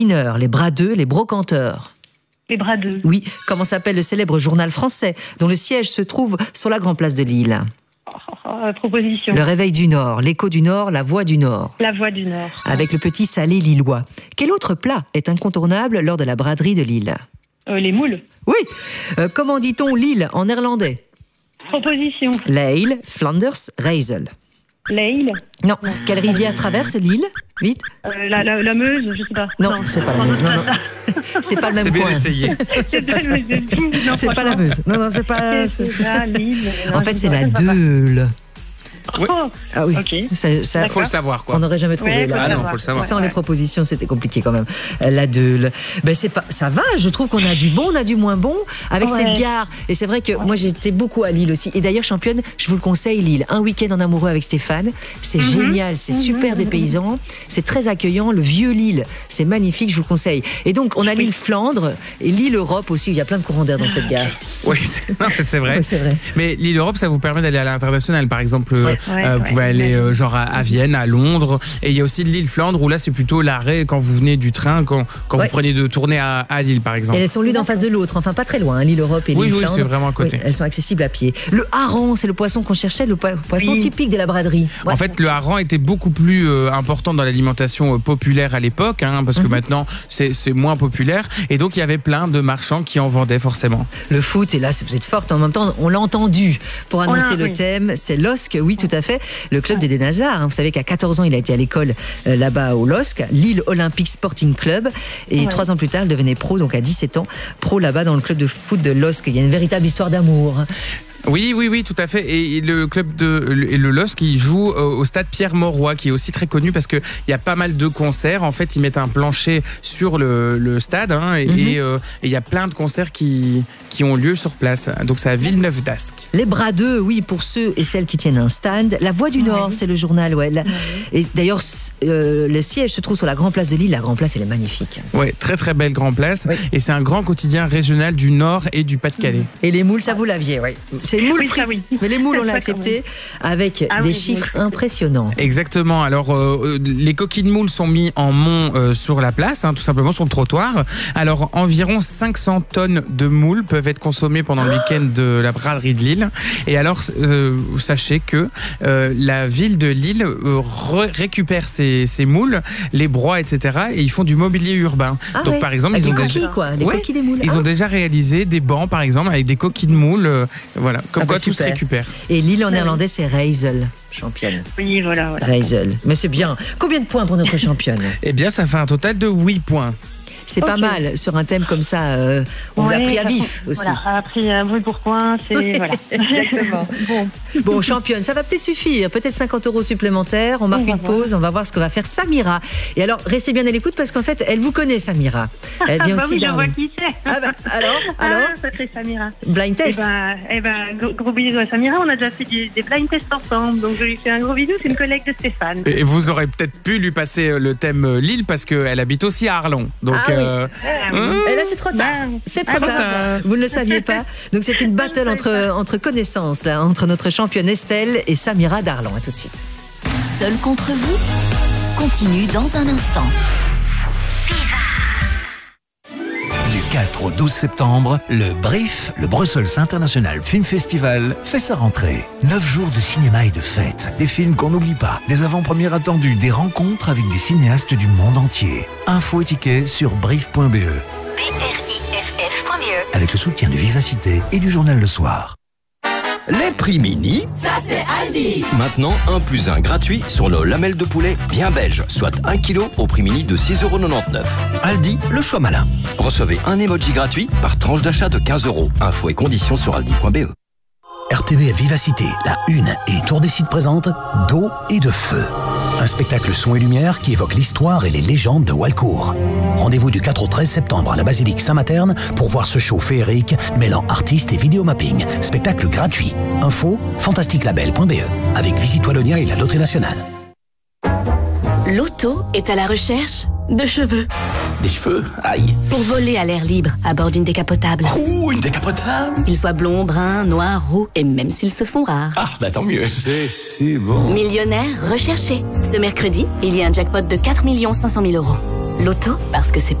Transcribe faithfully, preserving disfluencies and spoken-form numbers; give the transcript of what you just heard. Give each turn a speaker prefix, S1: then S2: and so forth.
S1: mineurs, les bradeux, les brocanteurs.
S2: Les bradeux.
S1: Oui, comment s'appelle le célèbre journal français dont le siège se trouve sur la Grand Place de Lille?
S2: Oh, oh, oh, proposition.
S1: Le Réveil du Nord, l'Écho du Nord, la Voix du Nord.
S2: La Voix du Nord.
S1: Avec le petit salé lillois. Quel autre plat est incontournable lors de la braderie de Lille?
S2: euh, Les moules.
S1: Oui. Euh, comment dit-on Lille en néerlandais?
S2: Proposition.
S1: Leil, Flanders, Rijssel.
S2: Leil.
S1: Non. Quelle rivière traverse Lille? Vite.
S2: Euh, la, la, la Meuse, je sais pas.
S1: Non, non c'est pas la Meuse. Non, non. C'est pas le même
S3: C'est bien
S1: coin.
S3: essayé.
S2: C'est pas, non,
S1: c'est pas la Meuse. Non, non, c'est pas.
S2: C'est ça, Lille.
S1: En
S2: Non,
S1: fait,
S2: je
S1: c'est
S2: sais
S1: la
S2: pas.
S1: Deule.
S3: Oui.
S2: Oh,
S1: Ah oui.
S2: ok.
S1: Ça, ça,
S3: Il faut le savoir, quoi.
S1: On n'aurait jamais trouvé
S2: Ouais,
S1: là.
S3: Ah non,
S2: savoir.
S3: faut le savoir.
S1: Sans
S2: Ouais,
S1: les
S2: ouais.
S1: propositions, c'était compliqué quand même. Euh, La Deule. Ben c'est pas, ça va. Je trouve qu'on a du bon, on a du moins bon avec
S2: Ouais.
S1: cette gare. Et c'est vrai que moi j'étais beaucoup à Lille aussi. Et d'ailleurs championne, je vous le conseille Lille. Un week-end en amoureux avec Stéphane, c'est
S2: Mhm.
S1: génial, c'est super dépaysant, c'est très accueillant. Le vieux Lille, c'est magnifique, je vous le conseille. Et donc on a l'île Flandre et l'île Europe aussi. Il y a plein de courants d'air dans cette gare.
S3: Oui, c'est non, mais c'est vrai.
S1: Ouais, c'est vrai.
S3: Mais l'île Europe, ça vous permet d'aller à l'international. Par exemple,
S1: Ouais.
S3: euh,
S2: Ouais,
S3: vous
S2: ouais.
S3: pouvez aller euh, genre à, à Vienne, à Londres. Et il y a aussi l'île Flandre où là, c'est plutôt l'arrêt quand vous venez du train, quand, quand
S1: Ouais.
S3: vous prenez de tourner à, à Lille, par exemple.
S1: Et elles sont l'une en face de l'autre, enfin pas très loin, hein, l'île Europe et
S3: Oui,
S1: l'île
S3: oui,
S1: Flandre.
S3: c'est vraiment à côté.
S1: Oui, elles sont accessibles à pied. Le hareng, c'est le poisson qu'on cherchait, le po- poisson
S2: Oui.
S1: typique de la braderie. Ouais.
S3: En fait, le hareng était beaucoup plus euh, important dans l'alimentation euh, populaire à l'époque, hein, parce que
S1: Mhm.
S3: maintenant, c'est c'est moins populaire. Et donc, il y avait plein de marchands qui en vendaient forcément.
S1: Le foot, et là vous êtes forte en même temps, on l'a entendu pour annoncer
S2: l'a,
S1: le
S2: oui.
S1: thème, c'est l'O S C, oui tout à fait, le club d'Eden Hazard. Hein. Vous savez qu'à quatorze ans, il a été à l'école euh, là-bas au L O S C, Lille Olympique Sporting Club, et
S2: Ouais.
S1: trois ans plus tard, il devenait pro, donc à dix-sept ans, pro là-bas dans le club de foot de L O S C. Il y a une véritable histoire d'amour.
S3: Oui, oui, oui, tout à fait. Et le club de et le L O S C, il joue euh, au stade Pierre-Mauroy, qui est aussi très connu parce que il y a pas mal de concerts. En fait, ils mettent un plancher sur le, le stade, hein, et
S1: Mhm.
S3: et, euh, et il y a plein de concerts qui qui ont lieu sur place. Donc c'est à Villeneuve d'Ascq.
S1: Les bradeux, oui, pour ceux et celles qui tiennent un stand. La Voix du Nord,
S2: Ouais.
S1: c'est le journal, ouais. La- Et d'ailleurs, c- euh, le siège se trouve sur la Grand Place de Lille. La Grand Place, elle est magnifique.
S3: Ouais, très très belle grand place.
S1: Oui.
S3: Et c'est un grand quotidien régional du Nord et du Pas-de-Calais.
S1: Et les moules, ça vous l'aviez, oui. C'est les moules
S2: Oui, ça,
S1: frites.
S2: oui.
S1: Mais les moules, on l'a
S2: Ça,
S1: accepté avec
S2: Ah
S1: des
S2: oui,
S1: chiffres
S2: moules frites.
S1: impressionnants.
S3: Exactement. Alors, euh, les coquilles de moules sont mis en monts euh, sur la place, hein, tout simplement sur le trottoir. Alors, environ cinq cents tonnes de moules peuvent être consommées pendant le week-end de la braderie de Lille. Et alors, euh, sachez que euh, la ville de Lille euh, re- récupère ces, ces moules, les broie, et cetera. Et ils font du mobilier urbain.
S1: Ah
S3: Donc,
S1: ouais.
S3: par exemple,
S1: Avec
S3: ils
S1: des
S3: ont
S1: coquilles,
S3: déjà,
S1: quoi. Les
S3: Ouais.
S1: coquilles des moules.
S3: ils
S1: Ah.
S3: ont déjà réalisé des bancs, par exemple, avec des coquilles de moules. euh, voilà, comme
S1: Ah bah
S3: quoi tout se
S1: super.
S3: récupère.
S1: Et Lille en néerlandais, c'est Rijssel, championne.
S2: Oui, voilà, voilà.
S1: Rijssel. Mais c'est bien. Combien de points pour notre championne?
S3: Eh bien, ça fait un total de huit points.
S1: C'est pas
S2: Ok.
S1: mal sur un thème comme ça. euh, on vous a
S2: Ouais,
S1: pris à
S2: ça
S1: vif
S2: fond-
S1: aussi.
S2: Voilà, a appris à bruit pour point, c'est voilà.
S1: Exactement.
S2: Bon,
S1: Bon, championne, ça va peut-être suffire. Peut-être cinquante euros supplémentaires. On marque
S2: On va
S1: une
S2: voir.
S1: pause. On va voir ce que va faire Samira. Et alors, restez bien à l'écoute parce qu'en fait, elle vous connaît, Samira. Elle vient
S2: bah
S1: aussi
S2: oui, je vois
S1: d'Arles.
S2: qui c'est.
S1: Ah bah, alors, alors,
S2: Ah, sacrée Samira.
S1: blind
S2: Eh
S1: test.
S2: ben, eh ben, gros, gros bisous à Samira. On a déjà fait du- des blind tests ensemble, donc je lui fais un gros bisou. C'est une collègue de Stéphane.
S3: Et vous aurez peut-être pu lui passer euh, le thème euh, Lille parce qu'elle habite aussi à Arlon. Donc,
S1: Ah oui.
S3: euh,
S2: Ah,
S3: hum,
S1: Et là, c'est trop tard.
S2: Ah,
S1: C'est
S2: ah,
S1: trop
S2: trop
S1: tard.
S3: tard.
S1: Vous ne le saviez pas. Donc, c'est une battle entre, entre connaissances, là, entre notre championne Estelle et Samira d'Arlon. À tout de suite.
S4: Seul contre vous continue dans un instant.
S5: Du quatre au douze septembre, le Brief, le Brussels International Film Festival, fait sa rentrée. Neuf jours de cinéma et de fêtes, des films qu'on n'oublie pas, des avant-premières attendues, des rencontres avec des cinéastes du monde entier. Infos et tickets sur brief point b e,
S4: B R I F F point B E.
S5: avec le soutien de Vivacité et du journal Le Soir.
S6: Les prix mini.
S4: Ça, c'est Aldi.
S6: Maintenant, un plus un gratuit sur nos lamelles de poulet bien belges, soit un kilo au prix mini de six euros quatre-vingt-dix-neuf. Aldi, le choix malin. Recevez un emoji gratuit par tranche d'achat de quinze euros. Infos et conditions sur aldi point b e.
S5: R T B Vivacité, la Une et Tour des Sites présente D'eau et de feu. Un spectacle son et lumière qui évoque l'histoire et les légendes de Walcourt. Rendez-vous du quatre au treize septembre à la basilique Saint-Materne pour voir ce show féerique mêlant artistes et vidéomapping. Spectacle gratuit. Info fantastique label point b e avec Visite Wallonia et la Loterie Nationale.
S4: L'auto est à la recherche de cheveux.
S6: Des cheveux, aïe.
S4: Pour voler à l'air libre à bord d'une décapotable.
S6: Ouh, une décapotable.
S4: Qu'ils soient blonds, bruns, noirs, roux et même s'ils se font rares.
S6: Ah, bah tant mieux. C'est si bon.
S4: Millionnaire recherché. Ce mercredi, il y a un jackpot de quatre millions cinq cent mille euros. Loto, parce que c'est